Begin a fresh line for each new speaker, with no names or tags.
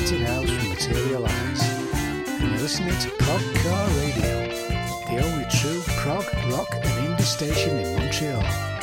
haunted house will materialise. And you're listening to Prog Car Radio, the only true prog, rock and indie station in Montreal.